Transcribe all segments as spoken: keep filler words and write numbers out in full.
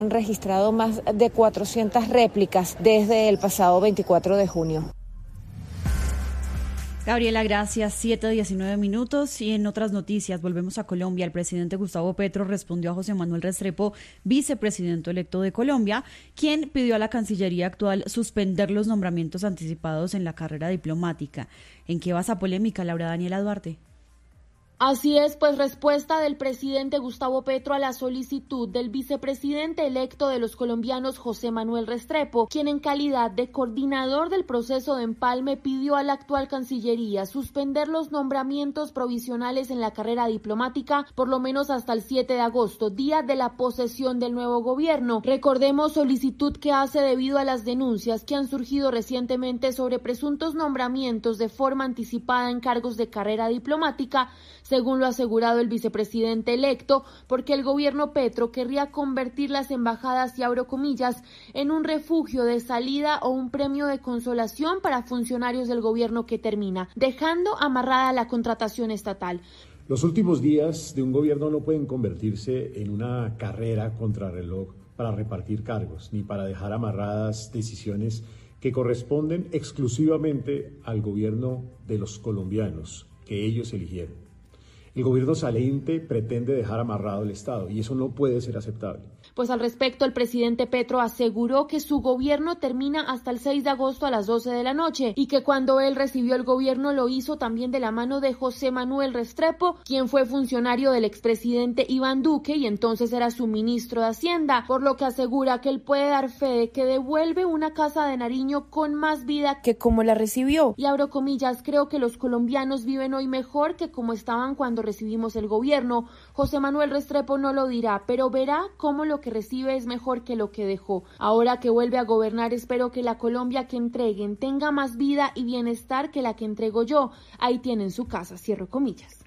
Han registrado más de cuatrocientas réplicas desde el pasado veinticuatro de junio. Gabriela, gracias. siete diecinueve minutos. Y en otras noticias, volvemos a Colombia. El presidente Gustavo Petro respondió a José Manuel Restrepo, vicepresidente electo de Colombia, quien pidió a la Cancillería actual suspender los nombramientos anticipados en la carrera diplomática. ¿En qué basa polémica, Laura Daniela Duarte? Así es, pues respuesta del presidente Gustavo Petro a la solicitud del vicepresidente electo de los colombianos José Manuel Restrepo, quien en calidad de coordinador del proceso de empalme pidió a la actual Cancillería suspender los nombramientos provisionales en la carrera diplomática por lo menos hasta el siete de agosto, día de la posesión del nuevo gobierno. Recordemos solicitud que hace debido a las denuncias que han surgido recientemente sobre presuntos nombramientos de forma anticipada en cargos de carrera diplomática, según lo ha asegurado el vicepresidente electo, porque el gobierno Petro querría convertir las embajadas, y abro comillas, en un refugio de salida o un premio de consolación para funcionarios del gobierno que termina, dejando amarrada la contratación estatal. Los últimos días de un gobierno no pueden convertirse en una carrera contrarreloj para repartir cargos, ni para dejar amarradas decisiones que corresponden exclusivamente al gobierno de los colombianos, que ellos eligieron. El gobierno saliente pretende dejar amarrado el Estado y eso no puede ser aceptable. Pues al respecto, el presidente Petro aseguró que su gobierno termina hasta el seis de agosto a las doce de la noche y que cuando él recibió el gobierno lo hizo también de la mano de José Manuel Restrepo, quien fue funcionario del expresidente Iván Duque y entonces era su ministro de Hacienda, por lo que asegura que él puede dar fe de que devuelve una casa de Nariño con más vida que como la recibió. Y abro comillas, creo que los colombianos viven hoy mejor que como estaban cuando recibimos el gobierno. José Manuel Restrepo no lo dirá, pero verá cómo lo que recibe es mejor que lo que dejó. Ahora que vuelve a gobernar, espero que la Colombia que entreguen tenga más vida y bienestar que la que entrego yo. Ahí tienen su casa, cierro comillas.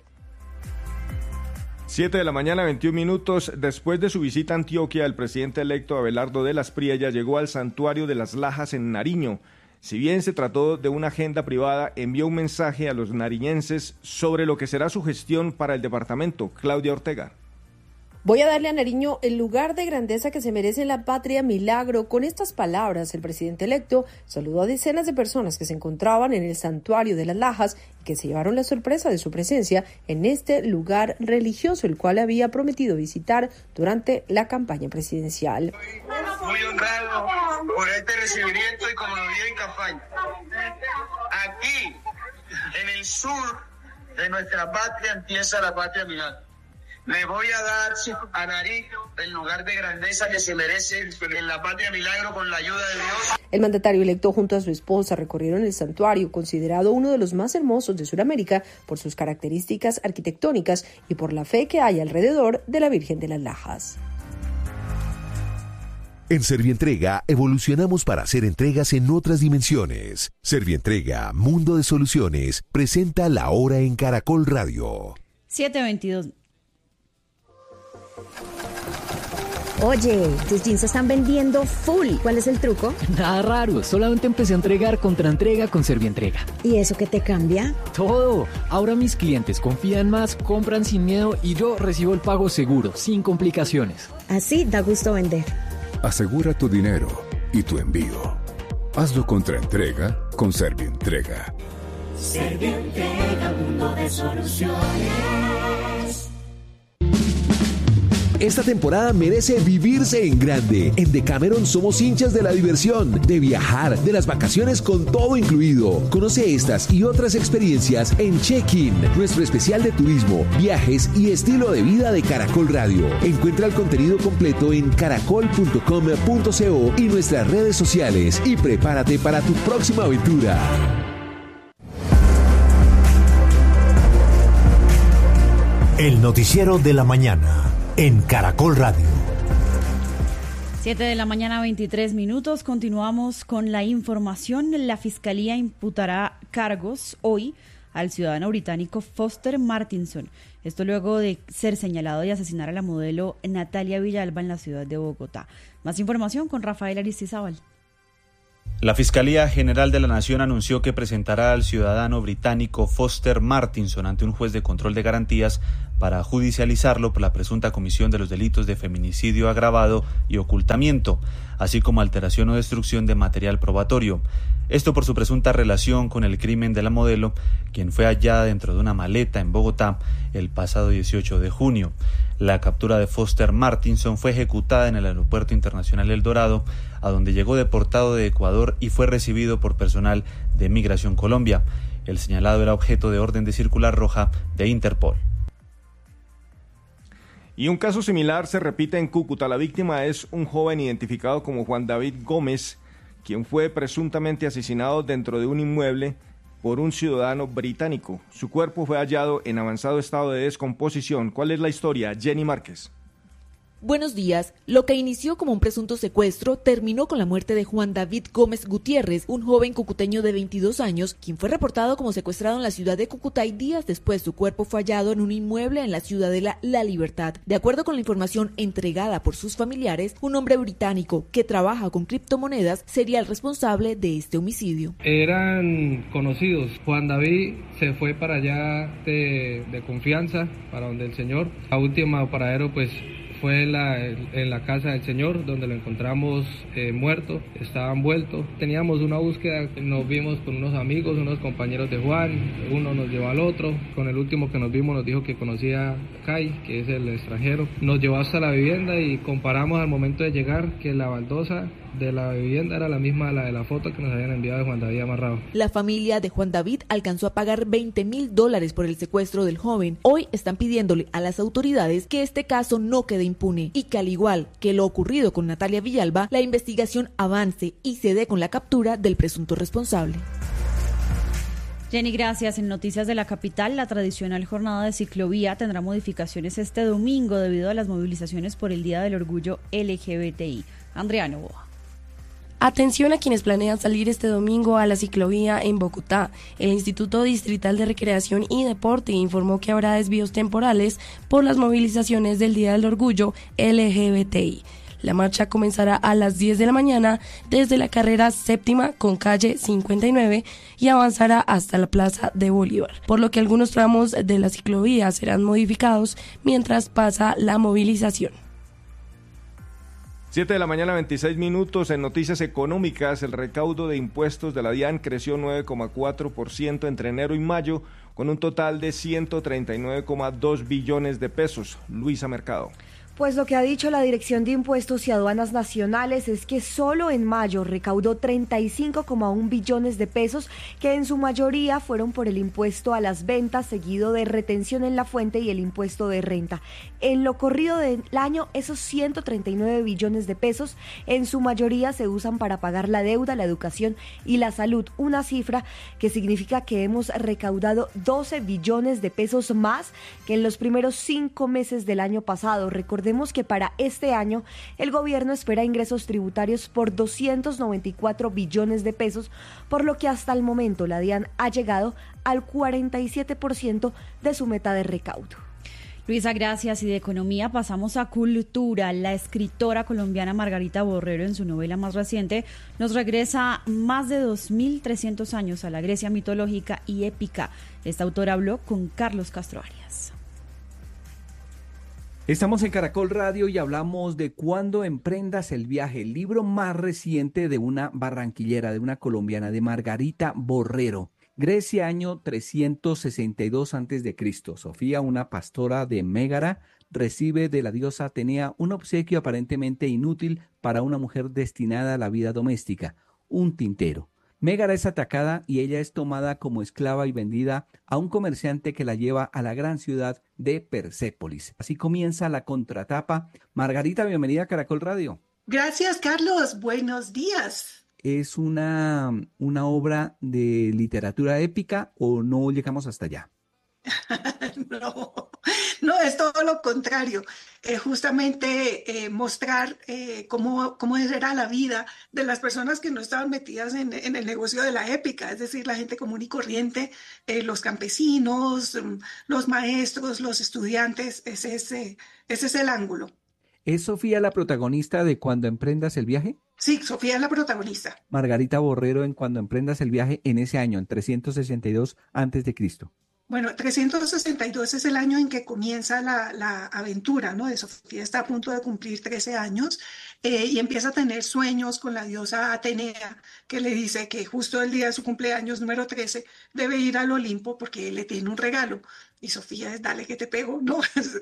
siete de la mañana, veintiún minutos. Después de su visita a Antioquia, el presidente electo Abelardo de las Priella llegó al santuario de las Lajas en Nariño. Si bien se trató de una agenda privada, envió un mensaje a los nariñenses sobre lo que será su gestión para el departamento. Claudia Ortega. Voy a darle a Nariño el lugar de grandeza que se merece en la patria milagro. Con estas palabras, el presidente electo saludó a decenas de personas que se encontraban en el santuario de las Lajas y que se llevaron la sorpresa de su presencia en este lugar religioso, el cual había prometido visitar durante la campaña presidencial. Muy honrado por este recibimiento y como lo dije en campaña. Aquí, en el sur de nuestra patria, empieza la patria milagro. Le voy a dar a Nariño el lugar de grandeza que se merece en la patria milagro con la ayuda de Dios. El mandatario electo junto a su esposa recorrieron el santuario, considerado uno de los más hermosos de Sudamérica por sus características arquitectónicas y por la fe que hay alrededor de la Virgen de las Lajas. En Servientrega evolucionamos para hacer entregas en otras dimensiones. Servientrega, Mundo de Soluciones, presenta La Hora en Caracol Radio. siete veintidós. Oye, tus jeans se están vendiendo full. ¿Cuál es el truco? Nada raro, solamente empecé a entregar contra entrega con Servientrega. ¿Y eso qué te cambia? Todo. Ahora mis clientes confían más, compran sin miedo y yo recibo el pago seguro, sin complicaciones. Así da gusto vender. Asegura tu dinero y tu envío. Hazlo contra entrega con Servientrega. Servientrega, mundo de soluciones. Esta temporada merece vivirse en grande. En Decameron somos hinchas de la diversión, de viajar, de las vacaciones con todo incluido. Conoce estas y otras experiencias en Check-in, nuestro especial de turismo, viajes y estilo de vida de Caracol Radio. Encuentra el contenido completo en caracol punto com punto co y nuestras redes sociales y prepárate para tu próxima aventura. El noticiero de la mañana en Caracol Radio. siete de la mañana, veintitrés minutos. Continuamos con la información. La Fiscalía imputará cargos hoy al ciudadano británico Foster Martinson. Esto luego de ser señalado de asesinar a la modelo Natalia Villalba en la ciudad de Bogotá. Más información con Rafael Aristizábal. La Fiscalía General de la Nación anunció que presentará al ciudadano británico Foster Martinson ante un juez de control de garantías para judicializarlo por la presunta comisión de los delitos de feminicidio agravado y ocultamiento, así como alteración o destrucción de material probatorio. Esto por su presunta relación con el crimen de la modelo, quien fue hallada dentro de una maleta en Bogotá el pasado dieciocho de junio. La captura de Foster Martinson fue ejecutada en el Aeropuerto Internacional El Dorado, a donde llegó deportado de Ecuador y fue recibido por personal de Migración Colombia. El señalado era objeto de orden de circular roja de Interpol. Y un caso similar se repite en Cúcuta. La víctima es un joven identificado como Juan David Gómez, quien fue presuntamente asesinado dentro de un inmueble por un ciudadano británico. Su cuerpo fue hallado en avanzado estado de descomposición. ¿Cuál es la historia? Jenny Márquez. Buenos días. Lo que inició como un presunto secuestro terminó con la muerte de Juan David Gómez Gutiérrez, un joven cucuteño de veintidós años, quien fue reportado como secuestrado en la ciudad de Cúcuta y días después su cuerpo fue hallado en un inmueble en la ciudadela La Libertad. De acuerdo con la información entregada por sus familiares, un hombre británico que trabaja con criptomonedas sería el responsable de este homicidio. Eran conocidos. Juan David se fue para allá de, de confianza, para donde el señor. La última paradero pues fue en la, en la casa del señor, donde lo encontramos eh, muerto, estaba envuelto. Teníamos una búsqueda, nos vimos con unos amigos, unos compañeros de Juan, uno nos llevó al otro. Con el último que nos vimos nos dijo que conocía a Kai, que es el extranjero. Nos llevó hasta la vivienda y comparamos al momento de llegar que la baldosa de la vivienda era la misma la de la foto que nos habían enviado de Juan David amarrado. La familia de Juan David alcanzó a pagar veinte mil dólares por el secuestro del joven. Hoy están pidiéndole a las autoridades que este caso no quede impune y que, al igual que lo ocurrido con Natalia Villalba, la investigación avance y se dé con la captura del presunto responsable. Jenny, gracias. En Noticias de la Capital, la tradicional jornada de ciclovía tendrá modificaciones este domingo debido a las movilizaciones por el Día del Orgullo L G B T I. Andrea Novoa. Atención a quienes planean salir este domingo a la ciclovía en Bogotá. El Instituto Distrital de Recreación y Deporte informó que habrá desvíos temporales por las movilizaciones del Día del Orgullo L G B T I. La marcha comenzará a las diez de la mañana desde la carrera séptima con calle cincuenta y nueve y avanzará hasta la Plaza de Bolívar, por lo que algunos tramos de la ciclovía serán modificados mientras pasa la movilización. siete de la mañana, veintiséis minutos. En noticias económicas, el recaudo de impuestos de la DIAN creció nueve coma cuatro por ciento entre enero y mayo, con un total de ciento treinta y nueve coma dos billones de pesos. Luisa Mercado. Pues lo que ha dicho la Dirección de Impuestos y Aduanas Nacionales es que solo en mayo recaudó treinta y cinco coma uno billones de pesos, que en su mayoría fueron por el impuesto a las ventas, seguido de retención en la fuente y el impuesto de renta. En lo corrido del año, esos ciento treinta y nueve billones de pesos en su mayoría se usan para pagar la deuda, la educación y la salud, una cifra que significa que hemos recaudado doce billones de pesos más que en los primeros cinco meses del año pasado. Recordemos que para este año el gobierno espera ingresos tributarios por doscientos noventa y cuatro billones de pesos, por lo que hasta el momento la DIAN ha llegado al cuarenta y siete por ciento de su meta de recaudo. Luisa, gracias. Y de economía pasamos a cultura. La escritora colombiana Margarita Borrero, en su novela más reciente, nos regresa más de dos mil trescientos años a la Grecia mitológica y épica. Esta autora habló con Carlos Castro Arias. Estamos en Caracol Radio y hablamos de Cuando emprendas el viaje, el libro más reciente de una barranquillera, de una colombiana, de Margarita Borrero. Grecia, año trescientos sesenta y dos antes de Cristo. Sofía, una pastora de Mégara, recibe de la diosa Atenea un obsequio aparentemente inútil para una mujer destinada a la vida doméstica, un tintero. Mégara es atacada y ella es tomada como esclava y vendida a un comerciante que la lleva a la gran ciudad de Persépolis. Así comienza la contratapa. Margarita, bienvenida a Caracol Radio. Gracias, Carlos. Buenos días. ¿Es una, una obra de literatura épica o no llegamos hasta allá? No, no, es todo lo contrario. Eh, justamente eh, mostrar eh, cómo, cómo era la vida de las personas que no estaban metidas en, en el negocio de la épica, es decir, la gente común y corriente, eh, los campesinos, los maestros, los estudiantes, ese es, ese es el ángulo. ¿Es Sofía la protagonista de Cuando emprendas el viaje? Sí, Sofía es la protagonista. Margarita Borrero en Cuando emprendas el viaje en ese año, en trescientos sesenta y dos antes de Cristo. Bueno, trescientos sesenta y dos es el año en que comienza la, la aventura, ¿no? De Sofía está a punto de cumplir trece años eh, y empieza a tener sueños con la diosa Atenea, que le dice que justo el día de su cumpleaños número trece debe ir al Olimpo porque él le tiene un regalo. Y Sofía es, dale que te pego, ¿no?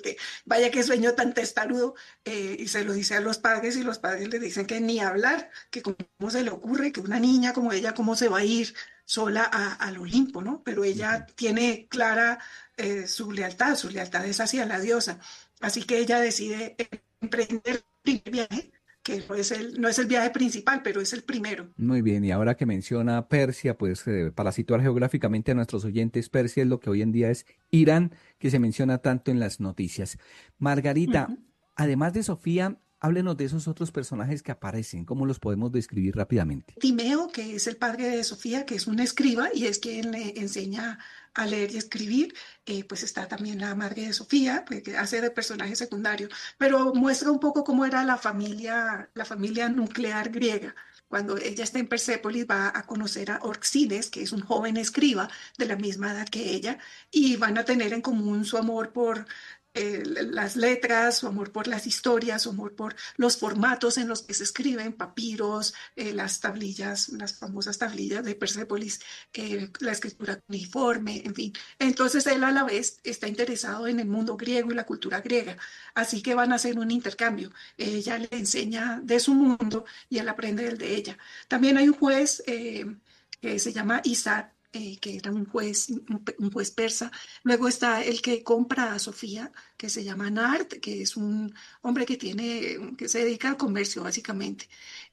Vaya qué sueño tan testarudo. Eh, y se lo dice a los padres y los padres le dicen que ni hablar, que cómo se le ocurre que una niña como ella, cómo se va a ir sola a, al Olimpo, ¿no? Pero ella tiene clara eh, su lealtad, su lealtad es hacia la diosa. Así que ella decide emprender el primer viaje, que no es, el, no es el viaje principal, pero es el primero. Muy bien, y ahora que menciona Persia, pues eh, para situar geográficamente a nuestros oyentes, Persia es lo que hoy en día es Irán, que se menciona tanto en las noticias. Margarita, uh-huh. además de Sofía, háblenos de esos otros personajes que aparecen, ¿cómo los podemos describir rápidamente? Timeo, que es el padre de Sofía, que es un escriba y es quien le enseña a leer y escribir, eh, pues está también la madre de Sofía, que hace de personaje secundario, pero muestra un poco cómo era la familia, la familia nuclear griega. Cuando ella está en Persépolis va a conocer a Orxídes, que es un joven escriba de la misma edad que ella, y van a tener en común su amor por Eh, las letras, su amor por las historias, su amor por los formatos en los que se escriben, papiros, eh, las tablillas, las famosas tablillas de Persépolis, eh, la escritura uniforme, en fin. Entonces él a la vez está interesado en el mundo griego y la cultura griega, así que van a hacer un intercambio. Ella le enseña de su mundo y él aprende del de ella. También hay un juez eh, que se llama Isat, Eh, que era un juez, un, un juez persa. Luego está el que compra a Sofía, que se llama Nart, que es un hombre que tiene, que se dedica al comercio básicamente.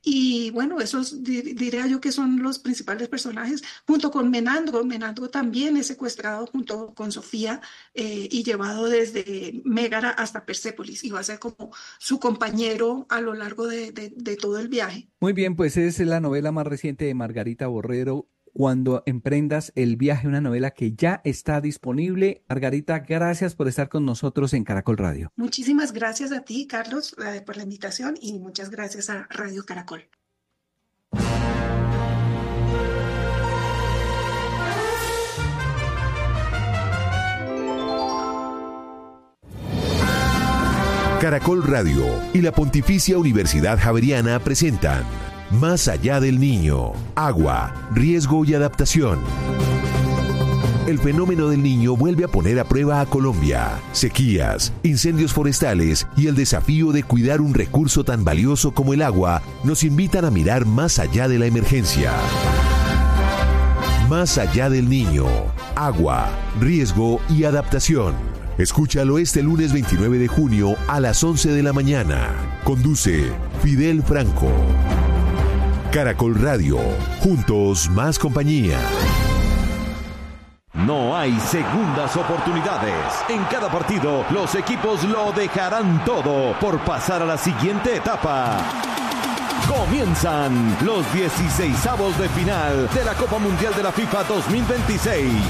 Y bueno, esos dir, diría yo que son los principales personajes, junto con Menandro. Menandro también es secuestrado junto con Sofía eh, y llevado desde Mégara hasta Persépolis, y va a ser como su compañero a lo largo de, de, de todo el viaje. Muy bien, pues es la novela más reciente de Margarita Borrero, Cuando emprendas el viaje, una novela que ya está disponible. Margarita, gracias por estar con nosotros en Caracol Radio. Muchísimas gracias a ti, Carlos, eh, por la invitación, y muchas gracias a Radio Caracol. Caracol Radio y la Pontificia Universidad Javeriana presentan Más allá del niño, agua, riesgo y adaptación. El fenómeno del niño vuelve a poner a prueba a Colombia. Sequías, incendios forestales y el desafío de cuidar un recurso tan valioso como el agua nos invitan a mirar más allá de la emergencia. Más allá del niño, agua, riesgo y adaptación. Escúchalo este lunes veintinueve de junio a las once de la mañana. Conduce Fidel Franco. Caracol Radio, juntos más compañía. No hay segundas oportunidades. En cada partido, los equipos lo dejarán todo por pasar a la siguiente etapa. Comienzan los dieciseisavos de final de la Copa Mundial de la FIFA dos mil veintiséis.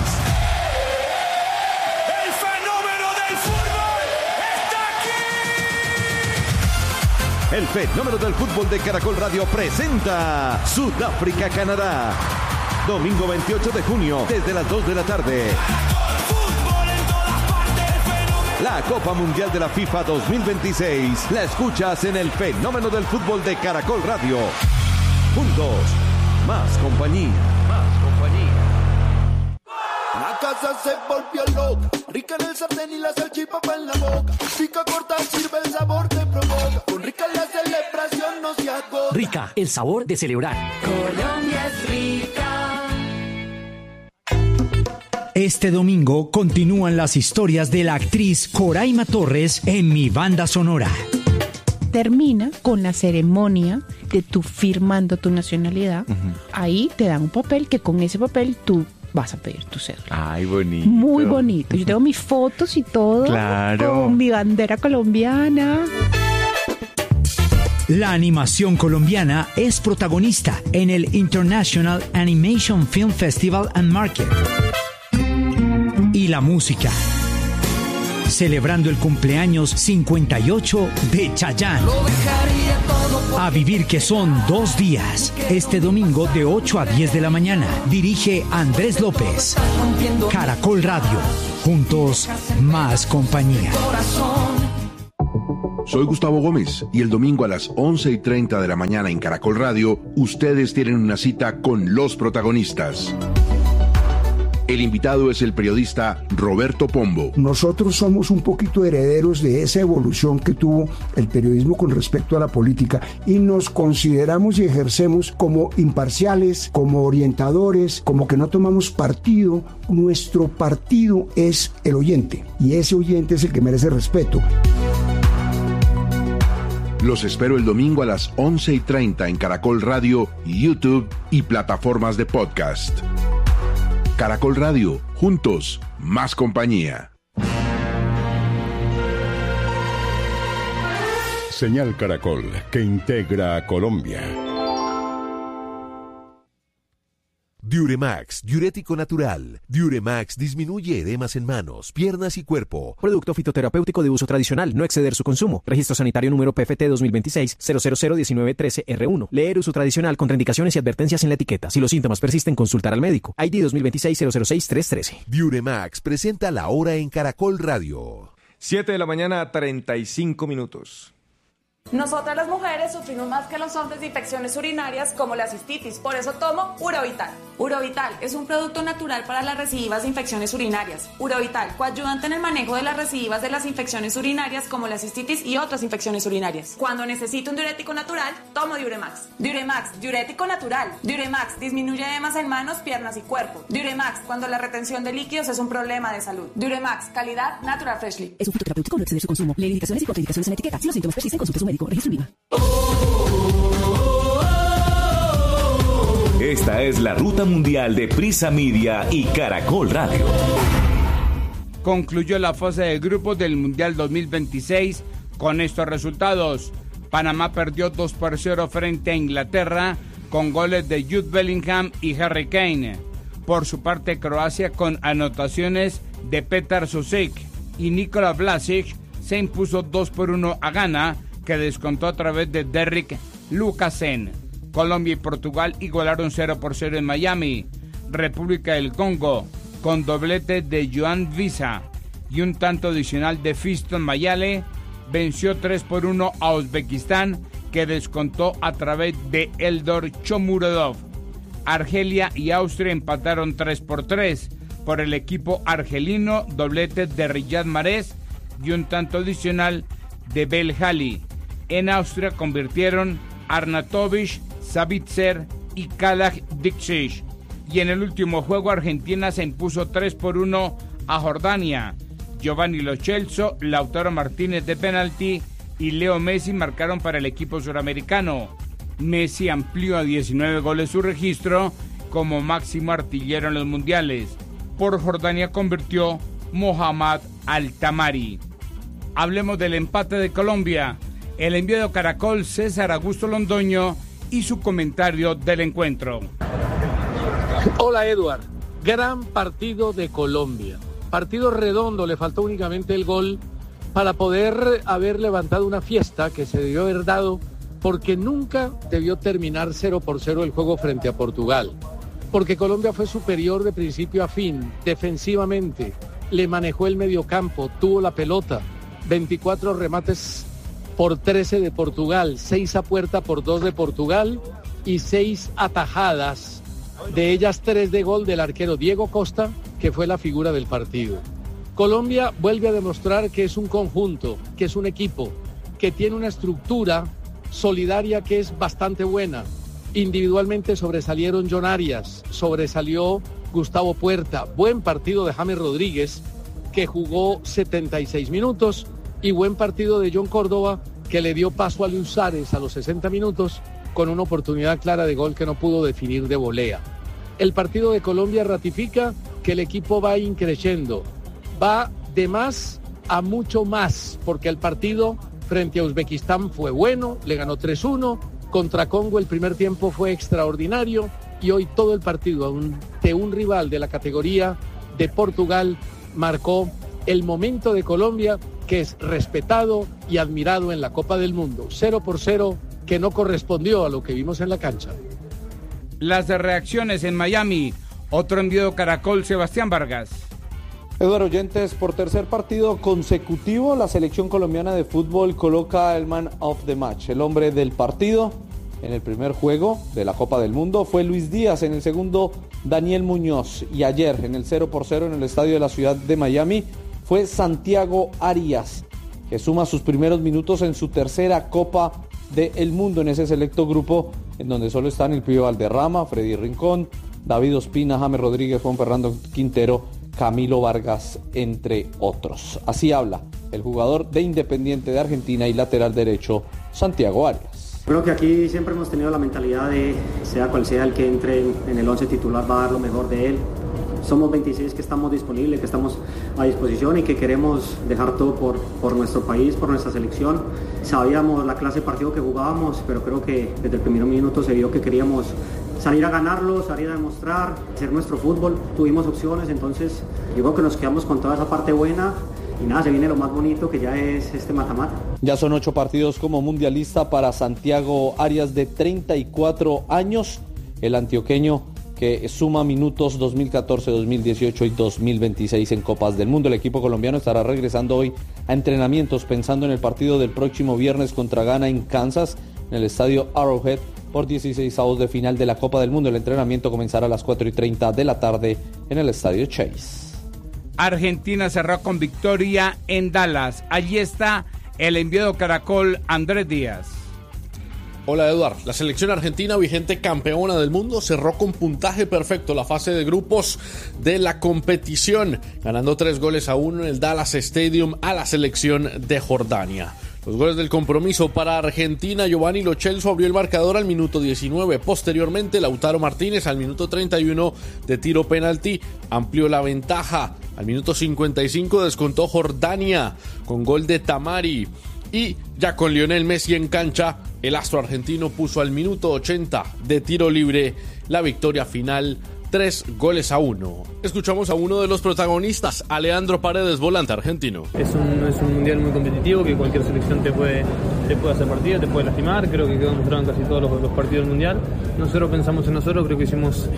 El fenómeno del fútbol de Caracol Radio presenta Sudáfrica-Canadá. Domingo veintiocho de junio, desde las dos de la tarde. La Copa Mundial de la FIFA dos mil veintiséis la escuchas en el fenómeno del fútbol de Caracol Radio. Juntos, más compañía. Más compañía. La casa se volvió loca, rica en el sartén y la salchipapa en la boca. Pica corta, sirve el sabor, te provoca. Con Rica la celebración no se agota. Rica, el sabor de celebrar. Colombia es rica. Este domingo continúan las historias de la actriz Coraima Torres en Mi Banda Sonora. Termina con la ceremonia de tú firmando tu nacionalidad. Uh-huh. Ahí te dan un papel que con ese papel tú vas a pedir tu cédula. Ay, bonito. Muy bonito. Yo tengo mis fotos y todo. Claro. Con mi bandera colombiana. La animación colombiana es protagonista en el International Animation Film Festival and Market. Y la música. celebrando el cumpleaños cincuenta y ocho de Chayanne. A vivir que son dos días. Este domingo de ocho a diez de la mañana. Dirige Andrés López. Caracol Radio. Juntos, más compañía. Soy Gustavo Gómez y el domingo a las once y treinta de la mañana en Caracol Radio, ustedes tienen una cita con los protagonistas. El invitado es el periodista Roberto Pombo. Nosotros somos un poquito herederos de esa evolución que tuvo el periodismo con respecto a la política y nos consideramos y ejercemos como imparciales, como orientadores, como que no tomamos partido. Nuestro partido es el oyente y ese oyente es el que merece respeto. Los espero el domingo a las once y treinta en Caracol Radio, YouTube y plataformas de podcast. Caracol Radio, juntos, más compañía. Señal Caracol, que integra a Colombia. Diuremax, diurético natural. Diuremax disminuye edemas en manos, piernas y cuerpo. Producto fitoterapéutico de uso tradicional, no exceder su consumo. Registro sanitario número P F T dos mil veintiséis cero cero cero diecinueve trece R uno. Leer uso tradicional, contraindicaciones y advertencias en la etiqueta. Si los síntomas persisten, consultar al médico. I D dos mil veintiséis cero cero seis tres trece. Diuremax presenta la hora en Caracol Radio. siete de la mañana, treinta y cinco minutos. Nosotras las mujeres sufrimos más que los hombres de infecciones urinarias como la cistitis, por eso tomo Urovital. Urovital es un producto natural para las recidivas de infecciones urinarias. Urovital, coadyuvante en el manejo de las recidivas de las infecciones urinarias como la cistitis y otras infecciones urinarias. Cuando necesito un diurético natural, tomo Diuremax. Diuremax, diurético natural. Diuremax disminuye edemas en manos, piernas y cuerpo. Diuremax, cuando la retención de líquidos es un problema de salud. Diuremax, calidad Natural Freshly. Es un fitoterapéutico, no exceder su consumo. Lee indicaciones y contraindicaciones en la etiqueta. Si los síntomas persisten, consulte a su médico. Registro IVA. Esta es la ruta mundial de Prisa Media y Caracol Radio. Concluyó la fase de grupos del Mundial dos mil veintiséis con estos resultados. Panamá perdió dos por cero frente a Inglaterra con goles de Jude Bellingham y Harry Kane. Por su parte, Croacia con anotaciones de Petar Sušić y Nikola Vlasic se impuso dos por uno a Ghana, que descontó a través de Derrick Lucasen. Colombia y Portugal igualaron cero por cero en Miami. República del Congo, con doblete de Joan Visa y un tanto adicional de Fiston Mayale, venció tres por uno a Uzbekistán, que descontó a través de Eldor Shomurodov. Argelia y Austria empataron tres por tres. Por el equipo argelino, doblete de Riyad Mahrez y un tanto adicional de Belhali. En Austria convirtieron Arnautovic, Savitzer y Kalaj Dikšić. Y en el último juego, Argentina se impuso tres por uno a Jordania. Giovanni Lo Celso, Lautaro Martínez de penalti y Leo Messi marcaron para el equipo suramericano. Messi amplió a diecinueve goles su registro como máximo artillero en los mundiales. Por Jordania convirtió Mohamed Al-Tamari. Hablemos del empate de Colombia. El enviado de Caracol, César Augusto Londoño, y su comentario del encuentro. Hola, Eduard. Gran partido de Colombia. Partido redondo, le faltó únicamente el gol para poder haber levantado una fiesta que se debió haber dado, porque nunca debió terminar cero por cero el juego frente a Portugal. Porque Colombia fue superior de principio a fin, defensivamente, le manejó el mediocampo, tuvo la pelota, veinticuatro remates por trece de Portugal, seis a puerta por dos de Portugal y seis atajadas, de ellas tres de gol del arquero Diego Costa, que fue la figura del partido. Colombia vuelve a demostrar que es un conjunto, que es un equipo, que tiene una estructura solidaria que es bastante buena. Individualmente sobresalieron John Arias, sobresalió Gustavo Puerta, buen partido de James Rodríguez, que jugó setenta y seis minutos, y buen partido de John Córdoba, que le dio paso a Luis Suárez a los sesenta minutos con una oportunidad clara de gol que no pudo definir de volea. El partido de Colombia ratifica que el equipo va increciendo, va de más a mucho más, porque el partido frente a Uzbekistán fue bueno, le ganó tres uno, contra Congo el primer tiempo fue extraordinario, y hoy todo el partido ante un rival de la categoría de Portugal marcó el momento de Colombia, que es respetado y admirado en la Copa del Mundo. Cero por cero, que no correspondió a lo que vimos en la cancha. Las reacciones en Miami. Otro envío de Caracol, Sebastián Vargas. Eduardo Oyentes, por tercer partido consecutivo, la selección colombiana de fútbol coloca el man of the match, el hombre del partido. En el primer juego de la Copa del Mundo fue Luis Díaz, en el segundo Daniel Muñoz, y ayer en el cero por cero en el estadio de la ciudad de Miami fue Santiago Arias, que suma sus primeros minutos en su tercera Copa del Mundo en ese selecto grupo en donde solo están el Pío Valderrama, Freddy Rincón, David Ospina, James Rodríguez, Juan Fernando Quintero, Camilo Vargas, entre otros. Así habla el jugador de Independiente de Argentina y lateral derecho, Santiago Arias. Creo que aquí siempre hemos tenido la mentalidad de, sea cual sea el que entre en el once titular, va a dar lo mejor de él. Somos veintiséis que estamos disponibles, que estamos a disposición y que queremos dejar todo por, por nuestro país, por nuestra selección. Sabíamos la clase de partido que jugábamos, pero creo que desde el primer minuto se vio que queríamos salir a ganarlo, salir a demostrar, hacer nuestro fútbol. Tuvimos opciones, entonces digo que nos quedamos con toda esa parte buena y nada, se viene lo más bonito que ya es este mata-mata. Ya son ocho partidos como mundialista para Santiago Arias, de treinta y cuatro años, el antioqueño que suma minutos dos mil catorce, dos mil dieciocho y dos mil veintiséis en Copas del Mundo. El equipo colombiano estará regresando hoy a entrenamientos pensando en el partido del próximo viernes contra Ghana en Kansas, en el estadio Arrowhead, por dieciseisavos de final de la Copa del Mundo. El entrenamiento comenzará a las cuatro y treinta de la tarde en el estadio Chase. Argentina cerró con victoria en Dallas. Allí está el enviado Caracol, Andrés Díaz. Hola Eduard, la selección argentina, vigente campeona del mundo, cerró con puntaje perfecto la fase de grupos de la competición, ganando tres goles a uno en el Dallas Stadium a la selección de Jordania. Los goles del compromiso para Argentina: Giovanni Lo Celso abrió el marcador al minuto diecinueve. Posteriormente, Lautaro Martínez al minuto treinta y uno de tiro penalti amplió la ventaja. Al minuto cincuenta y cinco descontó Jordania con gol de Tamari. Y ya con Lionel Messi en cancha, el astro argentino puso al minuto ochenta de tiro libre la victoria final, tres goles a uno. Escuchamos a uno de los protagonistas, a Leandro Paredes, volante argentino. Es un, es un mundial muy competitivo, que cualquier selección te puede, te puede hacer partido, te puede lastimar. Creo que quedó demostrado en casi todos los, los partidos del mundial. Nosotros pensamos en nosotros, creo que hicimos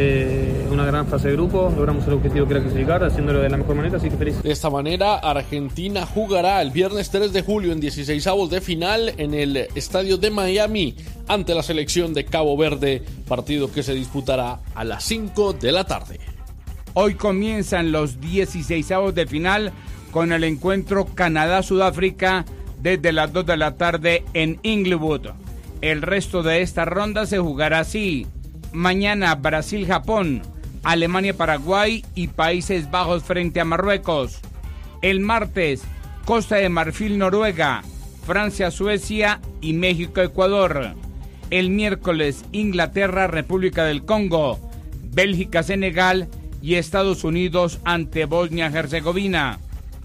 eh, una gran fase de grupo, logramos el objetivo que era clasificar, haciéndolo de la mejor manera, así que feliz. De esta manera, Argentina jugará el viernes tres de julio en dieciseisavos de final en el estadio de Miami ante la selección de Cabo Verde, partido que se disputará a las cinco de la tarde. Hoy comienzan los dieciseisavos de final con el encuentro Canadá-Sudáfrica desde las dos de la tarde en Inglewood. El resto de esta ronda se jugará así: mañana Brasil-Japón, Alemania-Paraguay y Países Bajos frente a Marruecos. El martes, Costa de Marfil-Noruega, Francia-Suecia y México-Ecuador. El miércoles, Inglaterra-República del Congo, Bélgica-Senegal y Estados Unidos ante Bosnia-Herzegovina.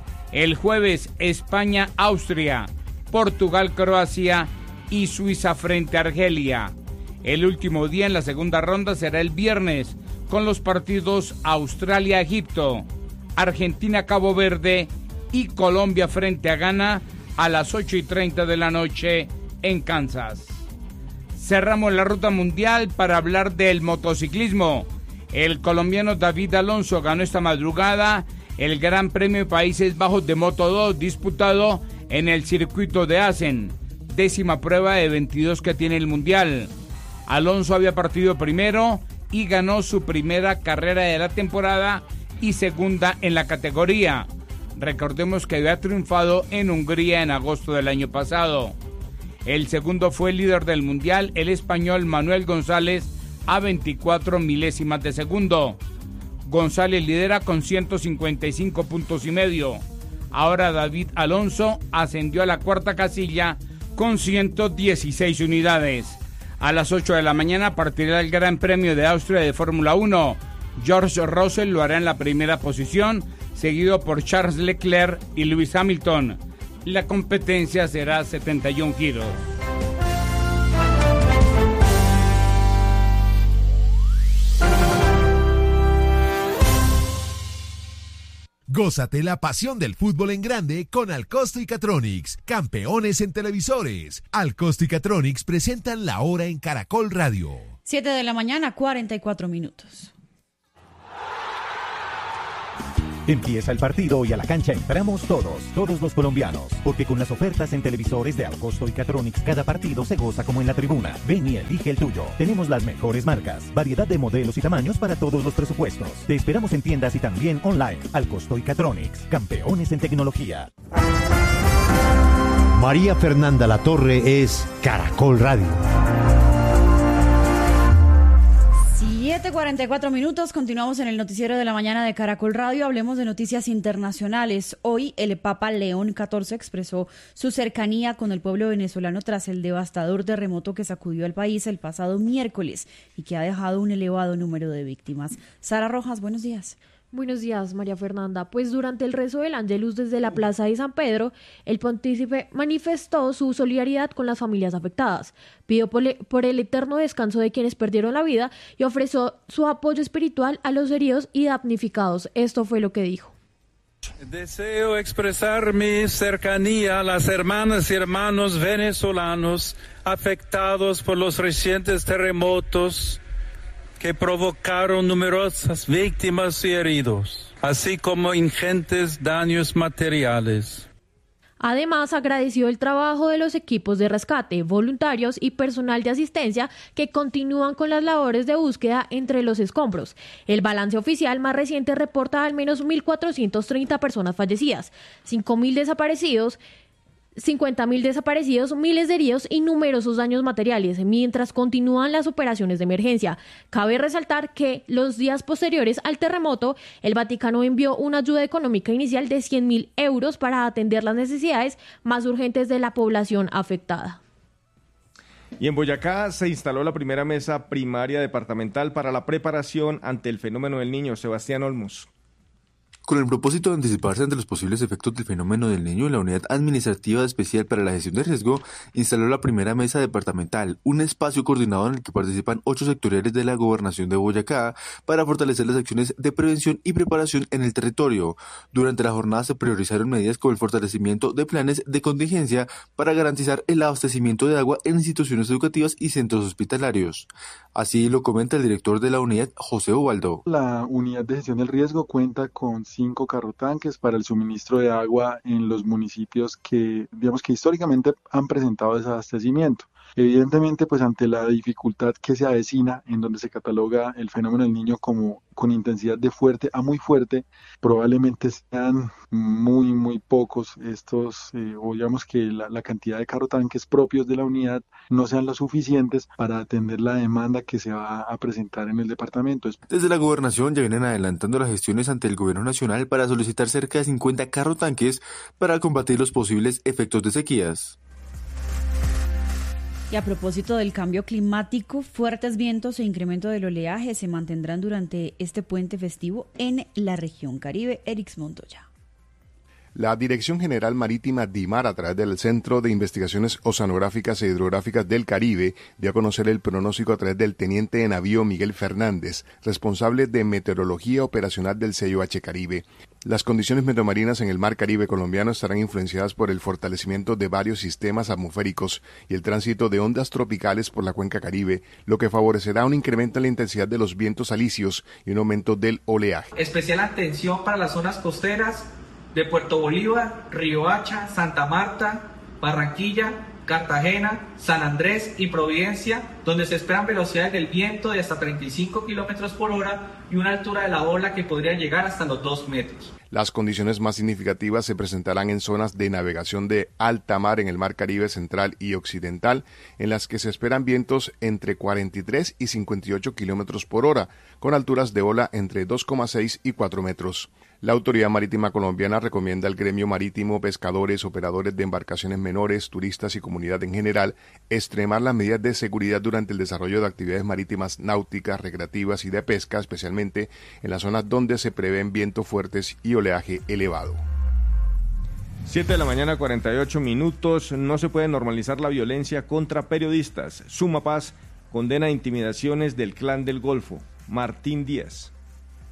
El jueves, España-Austria, Portugal-Croacia y Suiza frente a Argelia. El último día en la segunda ronda será el viernes, con los partidos Australia-Egipto, Argentina-Cabo Verde y Colombia frente a Ghana a las ocho y treinta de la noche en Kansas. Cerramos la ruta mundial para hablar del motociclismo. El colombiano David Alonso ganó esta madrugada el Gran Premio de Países Bajos de Moto dos, disputado en el circuito de Assen, décima prueba de veintidós que tiene el mundial. Alonso había partido primero y ganó su primera carrera de la temporada y segunda en la categoría. Recordemos que había triunfado en Hungría en agosto del año pasado. El segundo fue el líder del mundial, el español Manuel González, a veinticuatro milésimas de segundo. González lidera con ciento cincuenta y cinco puntos y medio. Ahora David Alonso ascendió a la cuarta casilla con ciento dieciséis unidades. A las ocho de la mañana partirá el Gran Premio de Austria de Fórmula uno. George Russell lo hará en la primera posición, seguido por Charles Leclerc y Lewis Hamilton. La competencia será setenta y un giros. Gózate la pasión del fútbol en grande con Alcosto y Catronics, campeones en televisores. Alcosto y Catronics presentan La Hora en Caracol Radio. siete de la mañana, cuarenta y cuatro minutos. Empieza el partido y a la cancha entramos todos, todos los colombianos, porque con las ofertas en televisores de Alcosto y Catronics cada partido se goza como en la tribuna. Ven y elige el tuyo. Tenemos las mejores marcas, variedad de modelos y tamaños para todos los presupuestos. Te esperamos en tiendas y también online. Alcosto y Catronics, campeones en tecnología. María Fernanda Latorre es Caracol Radio. siete cuarenta y cuatro minutos, continuamos en el noticiero de la mañana de Caracol Radio. Hablemos de noticias internacionales. Hoy el Papa León catorce expresó su cercanía con el pueblo venezolano tras el devastador terremoto que sacudió al país el pasado miércoles y que ha dejado un elevado número de víctimas. Sara Rojas, buenos días. Buenos días, María Fernanda. Pues durante el rezo del Ángelus desde la Plaza de San Pedro, el pontífice manifestó su solidaridad con las familias afectadas, pidió por el eterno descanso de quienes perdieron la vida y ofreció su apoyo espiritual a los heridos y damnificados. Esto fue lo que dijo. Deseo expresar mi cercanía a las hermanas y hermanos venezolanos afectados por los recientes terremotos que provocaron numerosas víctimas y heridos, así como ingentes daños materiales. Además, agradeció el trabajo de los equipos de rescate, voluntarios y personal de asistencia que continúan con las labores de búsqueda entre los escombros. El balance oficial más reciente reporta al menos mil cuatrocientas treinta personas fallecidas, cinco mil desaparecidos, cincuenta mil desaparecidos, miles de heridos y numerosos daños materiales, mientras continúan las operaciones de emergencia. Cabe resaltar que los días posteriores al terremoto, el Vaticano envió una ayuda económica inicial de cien mil euros para atender las necesidades más urgentes de la población afectada. Y en Boyacá se instaló la primera mesa primaria departamental para la preparación ante el fenómeno del Niño. Sebastián Olmos. Con el propósito de anticiparse ante los posibles efectos del fenómeno del Niño, la Unidad Administrativa Especial para la Gestión de Riesgo instaló la primera mesa departamental, un espacio coordinado en el que participan ocho sectoriales de la Gobernación de Boyacá para fortalecer las acciones de prevención y preparación en el territorio. Durante la jornada se priorizaron medidas como el fortalecimiento de planes de contingencia para garantizar el abastecimiento de agua en instituciones educativas y centros hospitalarios. Así lo comenta el director de la unidad, José Ubaldo. La Unidad de Gestión del Riesgo cuenta con cinco carrotanques para el suministro de agua en los municipios que, digamos que históricamente han presentado desabastecimiento. Evidentemente, pues ante la dificultad que se avecina, en donde se cataloga el fenómeno del Niño como con intensidad de fuerte a muy fuerte, probablemente sean muy, muy pocos estos, eh, o digamos que la, la cantidad de carrotanques propios de la unidad no sean lo suficientes para atender la demanda que se va a presentar en el departamento. Desde la gobernación ya vienen adelantando las gestiones ante el gobierno nacional para solicitar cerca de cincuenta carrotanques para combatir los posibles efectos de sequías. Y a propósito del cambio climático, fuertes vientos e incremento del oleaje se mantendrán durante este puente festivo en la región Caribe. Erix Montoya. La Dirección General Marítima DIMAR, a través del Centro de Investigaciones Oceanográficas e Hidrográficas del Caribe, dio a conocer el pronóstico a través del teniente de navío Miguel Fernández, responsable de meteorología operacional del C I O H Caribe. Las condiciones meteomarinas en el mar Caribe colombiano estarán influenciadas por el fortalecimiento de varios sistemas atmosféricos y el tránsito de ondas tropicales por la cuenca Caribe, lo que favorecerá un incremento en la intensidad de los vientos alisios y un aumento del oleaje. Especial atención para las zonas costeras de Puerto Bolívar, Riohacha, Santa Marta, Barranquilla, Cartagena, San Andrés y Providencia, donde se esperan velocidades del viento de hasta treinta y cinco kilómetros por hora y una altura de la ola que podría llegar hasta los dos metros. Las condiciones más significativas se presentarán en zonas de navegación de alta mar en el mar Caribe central y occidental, en las que se esperan vientos entre cuarenta y tres y cincuenta y ocho kilómetros por hora, con alturas de ola entre dos coma seis y cuatro metros. La Autoridad Marítima Colombiana recomienda al gremio marítimo, pescadores, operadores de embarcaciones menores, turistas y comunidad en general extremar las medidas de seguridad durante el desarrollo de actividades marítimas náuticas, recreativas y de pesca, especialmente en las zonas donde se prevén vientos fuertes y oleaje elevado. siete de la mañana, cuarenta y ocho minutos. No se puede normalizar la violencia contra periodistas. Suma Paz condena intimidaciones del Clan del Golfo. Martín Díaz.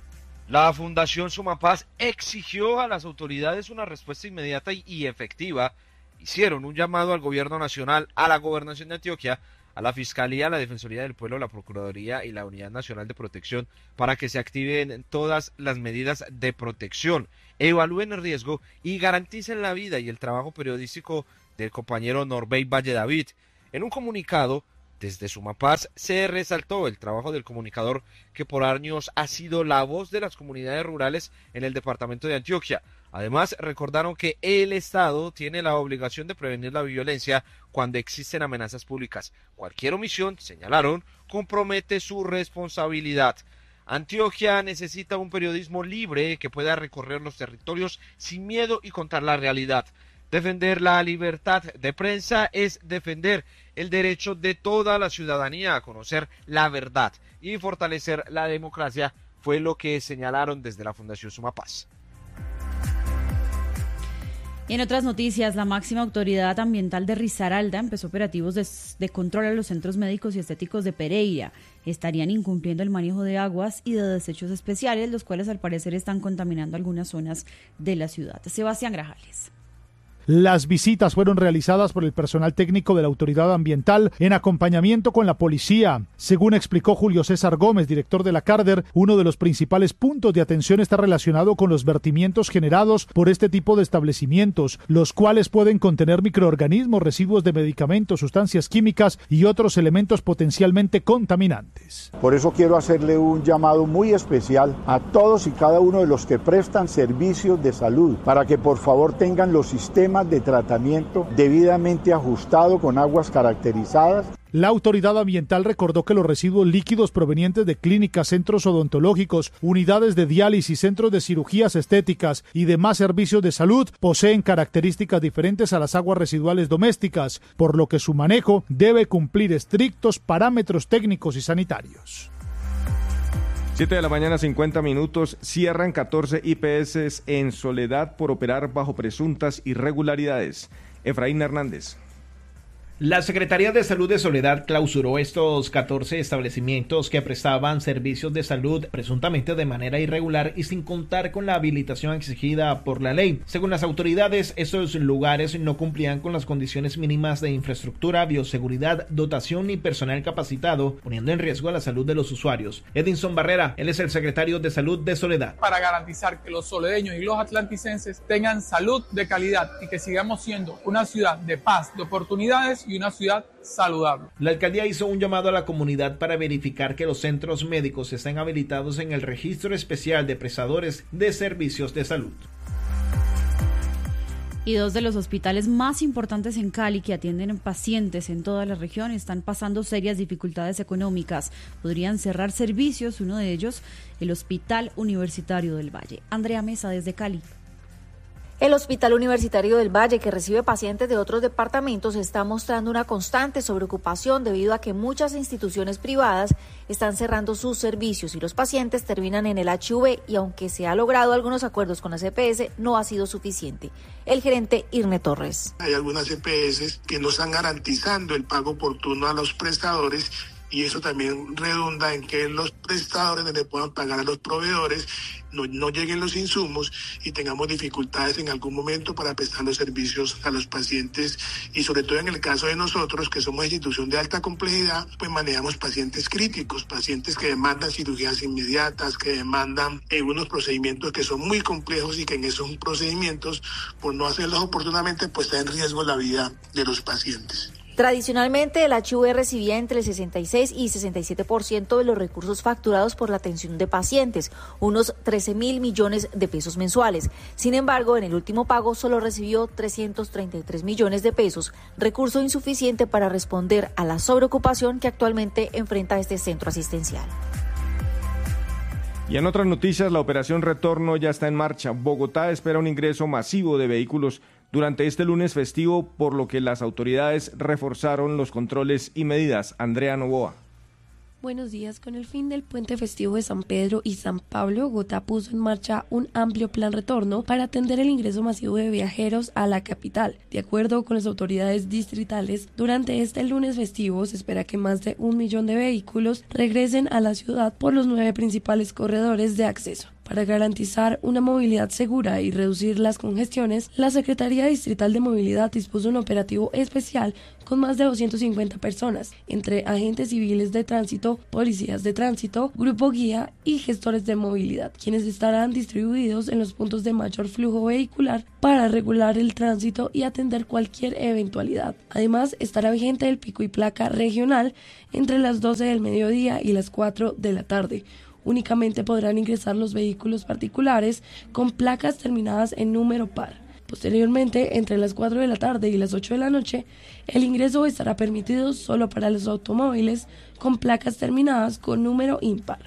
La Fundación Sumapaz exigió a las autoridades una respuesta inmediata y efectiva. Hicieron un llamado al gobierno nacional, a la gobernación de Antioquia, a la Fiscalía, a la Defensoría del Pueblo, la Procuraduría y la Unidad Nacional de Protección para que se activen todas las medidas de protección, evalúen el riesgo y garanticen la vida y el trabajo periodístico del compañero Norbey Valle David. En un comunicado, desde Sumapaz se resaltó el trabajo del comunicador que por años ha sido la voz de las comunidades rurales en el departamento de Antioquia. Además, recordaron que el Estado tiene la obligación de prevenir la violencia cuando existen amenazas públicas. Cualquier omisión, señalaron, compromete su responsabilidad. Antioquia necesita un periodismo libre que pueda recorrer los territorios sin miedo y contar la realidad. Defender la libertad de prensa es defender el derecho de toda la ciudadanía a conocer la verdad y fortalecer la democracia, fue lo que señalaron desde la Fundación Sumapaz. Y en otras noticias, la máxima autoridad ambiental de Risaralda empezó operativos de, de control a los centros médicos y estéticos de Pereira. Estarían incumpliendo el manejo de aguas y de desechos especiales, los cuales al parecer están contaminando algunas zonas de la ciudad. Sebastián Grajales. Las visitas fueron realizadas por el personal técnico de la autoridad ambiental en acompañamiento con la policía. Según explicó Julio César Gómez, director de la Carder, uno de los principales puntos de atención está relacionado con los vertimientos generados por este tipo de establecimientos, los cuales pueden contener microorganismos, residuos de medicamentos, sustancias químicas y otros elementos potencialmente contaminantes. Por eso quiero hacerle un llamado muy especial a todos y cada uno de los que prestan servicios de salud para que por favor tengan los sistemas de tratamiento debidamente ajustado con aguas caracterizadas. La autoridad ambiental recordó que los residuos líquidos provenientes de clínicas, centros odontológicos, unidades de diálisis, centros de cirugías estéticas y demás servicios de salud poseen características diferentes a las aguas residuales domésticas, por lo que su manejo debe cumplir estrictos parámetros técnicos y sanitarios. siete de la mañana, cincuenta minutos, cierran catorce I P S en Soledad por operar bajo presuntas irregularidades. Efraín Hernández. La Secretaría de Salud de Soledad clausuró estos catorce establecimientos que prestaban servicios de salud presuntamente de manera irregular y sin contar con la habilitación exigida por la ley. Según las autoridades, estos lugares no cumplían con las condiciones mínimas de infraestructura, bioseguridad, dotación y personal capacitado, poniendo en riesgo a la salud de los usuarios. Edinson Barrera, él es el secretario de Salud de Soledad. Para garantizar que los soledeños y los atlanticenses tengan salud de calidad y que sigamos siendo una ciudad de paz, de oportunidades y una ciudad saludable. La alcaldía hizo un llamado a la comunidad para verificar que los centros médicos estén habilitados en el registro especial de prestadores de servicios de salud. Y dos de los hospitales más importantes en Cali que atienden pacientes en toda la región están pasando serias dificultades económicas. Podrían cerrar servicios, uno de ellos el Hospital Universitario del Valle. Andrea Mesa desde Cali. El Hospital Universitario del Valle, que recibe pacientes de otros departamentos, está mostrando una constante sobreocupación debido a que muchas instituciones privadas están cerrando sus servicios y los pacientes terminan en el H V y aunque se ha logrado algunos acuerdos con las E P S, no ha sido suficiente. El gerente Irne Torres. Hay algunas E P S que no están garantizando el pago oportuno a los prestadores y eso también redunda en que los prestadores no le puedan pagar a los proveedores, no, no lleguen los insumos y tengamos dificultades en algún momento para prestar los servicios a los pacientes y sobre todo en el caso de nosotros que somos institución de alta complejidad, pues manejamos pacientes críticos, pacientes que demandan cirugías inmediatas, que demandan eh, unos procedimientos que son muy complejos y que en esos procedimientos, por no hacerlos oportunamente, pues está en riesgo la vida de los pacientes. Tradicionalmente, el H V recibía entre el sesenta y seis y sesenta y siete por ciento de los recursos facturados por la atención de pacientes, unos trece mil millones de pesos mensuales. Sin embargo, en el último pago solo recibió trescientos treinta y tres millones de pesos, recurso insuficiente para responder a la sobreocupación que actualmente enfrenta este centro asistencial. Y en otras noticias, la operación Retorno ya está en marcha. Bogotá espera un ingreso masivo de vehículos durante este lunes festivo, por lo que las autoridades reforzaron los controles y medidas. Andrea Novoa. Buenos días. Con el fin del puente festivo de San Pedro y San Pablo, Bogotá puso en marcha un amplio plan retorno para atender el ingreso masivo de viajeros a la capital. De acuerdo con las autoridades distritales, durante este lunes festivo se espera que más de un millón de vehículos regresen a la ciudad por los nueve principales corredores de acceso. Para garantizar una movilidad segura y reducir las congestiones, la Secretaría Distrital de Movilidad dispuso un operativo especial con más de doscientas cincuenta personas, entre agentes civiles de tránsito, policías de tránsito, grupo guía y gestores de movilidad, quienes estarán distribuidos en los puntos de mayor flujo vehicular para regular el tránsito y atender cualquier eventualidad. Además, estará vigente el pico y placa regional entre las doce del mediodía y las cuatro de la tarde. Únicamente podrán ingresar los vehículos particulares con placas terminadas en número par. Posteriormente, entre las cuatro de la tarde y las ocho de la noche, el ingreso estará permitido solo para los automóviles con placas terminadas con número impar.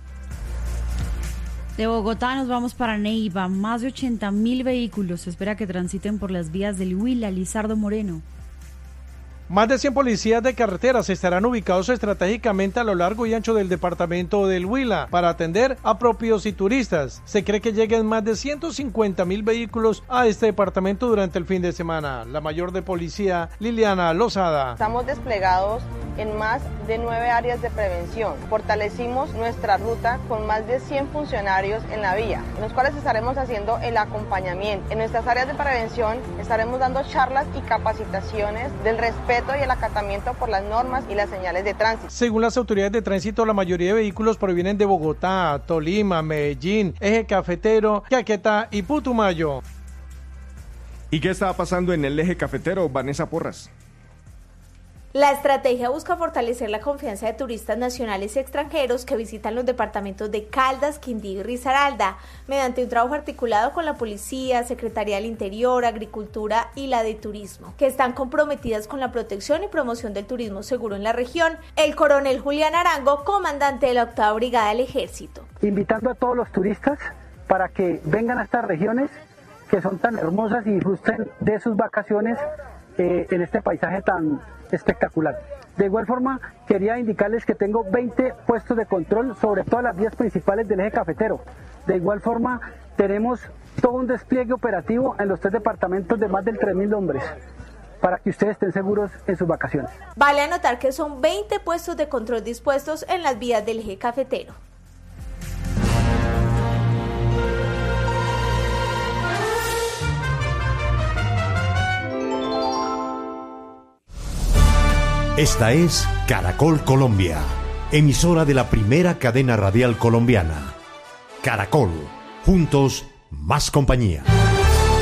De Bogotá nos vamos para Neiva. Más de ochenta mil vehículos se espera que transiten por las vías del Huila. Lizardo Moreno. Más de cien policías de carreteras estarán ubicados estratégicamente a lo largo y ancho del departamento del Huila para atender a propios y turistas. Se cree que lleguen más de ciento cincuenta mil vehículos a este departamento durante el fin de semana. La mayor de policía, Liliana Lozada. Estamos desplegados en más de nueve áreas de prevención. Fortalecimos nuestra ruta con más de cien funcionarios en la vía, en los cuales estaremos haciendo el acompañamiento. En nuestras áreas de prevención estaremos dando charlas y capacitaciones del respeto y el acatamiento por las normas y las señales de tránsito. Según las autoridades de tránsito, la mayoría de vehículos provienen de Bogotá, Tolima, Medellín, Eje Cafetero, Caquetá y Putumayo. ¿Y qué estaba pasando en el Eje Cafetero, Vanessa Porras? La estrategia busca fortalecer la confianza de turistas nacionales y extranjeros que visitan los departamentos de Caldas, Quindío y Risaralda, mediante un trabajo articulado con la Policía, Secretaría del Interior, Agricultura y la de Turismo, que están comprometidas con la protección y promoción del turismo seguro en la región. El coronel Julián Arango, comandante de la octava Brigada del Ejército. Invitando a todos los turistas para que vengan a estas regiones que son tan hermosas y disfruten de sus vacaciones eh, en este paisaje tan espectacular. De igual forma, quería indicarles que tengo veinte puestos de control sobre todas las vías principales del Eje Cafetero. De igual forma, tenemos todo un despliegue operativo en los tres departamentos de más de tres mil hombres, para que ustedes estén seguros en sus vacaciones. Vale anotar que son veinte puestos de control dispuestos en las vías del Eje Cafetero. Esta es Caracol Colombia, emisora de la primera cadena radial colombiana. Caracol, juntos, más compañía.